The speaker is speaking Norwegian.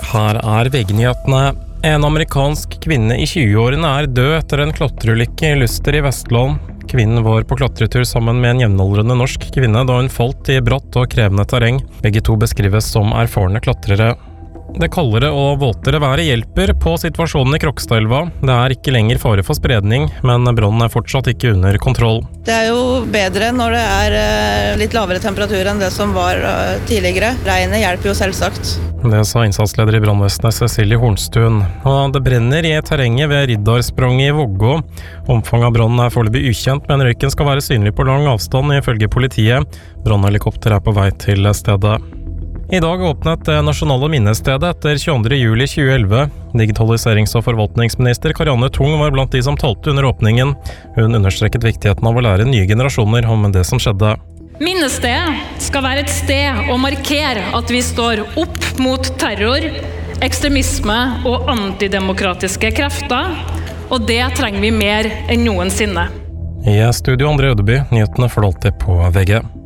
Her VG-nyhetene. En amerikansk kvinne I 20-årene død etter en klatreulykke I Luster I Vestland. Kvinnen var på klatretur sammen med en jevnaldrende norsk kvinne da hun falt I bratt og krevende terreng. Begge to beskrives som erfarne klatrere. Det kaldere og våtere været hjelper på situasjonen I Krokstadelva. Det ikke lenger fare for spredning, men brannen fortsatt ikke under kontroll. Det jo bedre når det litt lavere temperatur enn det som var tidligere. Regnet hjelper jo selvsagt. Det sa innsatsleder I brannvesenet Cecilie Hornstuen. Og det brenner I terrenget ved Riddarspranget I Vågå. Omfanget av brannen foreløpig ukjent, men røyken skal være synlig på lang avstand ifølge politiet. Brannhelikopter på vei til stedet. I dag åpnet det nasjonale minnestedet etter 22. juli 2011. Digitaliserings- og forvaltningsminister Karianne Tung var blant de som talte under åpningen. Hun understreket viktigheten av å lære nye generasjoner om det som skjedde. Minnestedet skal være et sted å markere at vi står opp mot terror, ekstremisme og antidemokratiske krefter, og det trenger vi mer enn noensinne. I studio André Ødeby, nyhetene for alltid på VG.